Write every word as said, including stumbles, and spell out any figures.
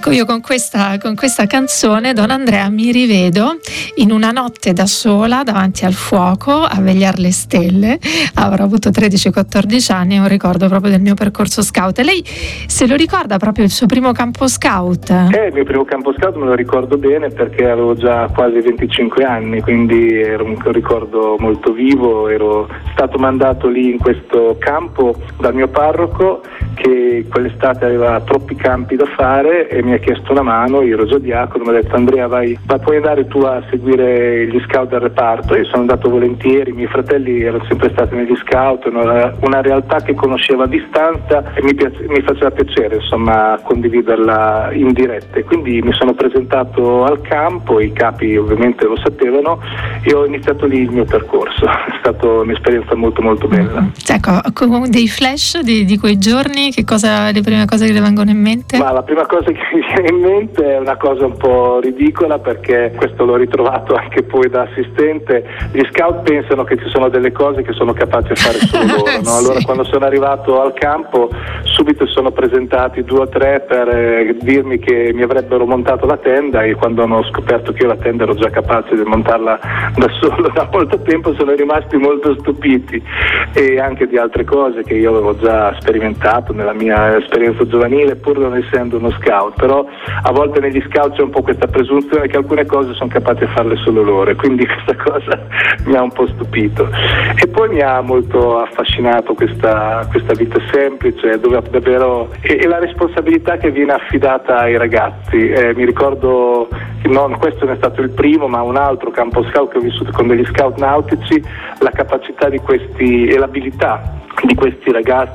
Ecco, io con questa, con questa canzone, Don Andrea, mi rivedo in una notte da sola davanti al fuoco a vegliare le stelle. Avrò avuto tredici quattordici anni e un ricordo proprio del mio percorso scout. E lei se lo ricorda proprio il suo primo campo scout? Eh, il mio primo campo scout me lo ricordo bene perché avevo già quasi venticinque anni, quindi era un ricordo molto vivo. Ero stato mandato lì in questo campo dal mio parroco, che quell'estate aveva troppi campi da fare e mi ha chiesto una mano. Io ero già diacono, mi ha detto: Andrea, vai, ma puoi andare tu a seguire gli scout del reparto? Io sono andato volentieri, i miei fratelli erano sempre stati negli scout, una, una realtà che conoscevo a distanza e mi, piace, mi faceva piacere insomma condividerla in diretta, e quindi mi sono presentato al campo, i capi ovviamente lo sapevano e ho iniziato lì il mio percorso. È stata un'esperienza molto molto bella. Ecco, con dei flash di, di quei giorni, che cosa, le prime cose che le vengono in mente? Ma la prima cosa che mi viene in mente è una cosa un po' ridicola, perché questo l'ho ritrovato anche poi da assistente. Gli scout pensano che ci sono delle cose che sono capaci di fare solo loro, no? Allora sì. Quando sono arrivato al campo subito sono presentati due o tre per eh, dirmi che mi avrebbero montato la tenda, e quando hanno scoperto che io la tenda ero già capace di montarla da solo da molto tempo sono rimasti molto stupiti, e anche di altre cose che io avevo già sperimentato nella mia esperienza giovanile, pur non essendo uno scout. Però a volte negli scout c'è un po' questa presunzione che alcune cose sono capaci di farle solo loro, e quindi questa cosa mi ha un po' stupito. E poi mi ha molto affascinato questa, questa vita semplice, dove davvero e, e la responsabilità che viene affidata ai ragazzi. Eh, mi ricordo che non, questo non è stato il primo, ma un altro campo scout che ho vissuto con degli scout nautici, la capacità di questi e l'abilità di questi ragazzi